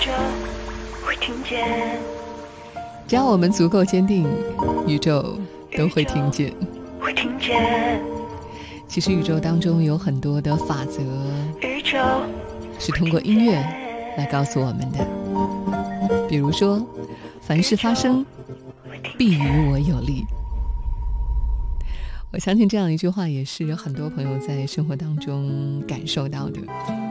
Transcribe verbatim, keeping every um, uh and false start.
宙会听见， 只要我们足够坚定，宇宙都会听见。 会听见， 其实宇宙当中有很多的法则， 宇宙是通过音乐来告诉我们的。比如说，凡事发生，必与我有利。我相信这样一句话也是有很多朋友在生活当中感受到的。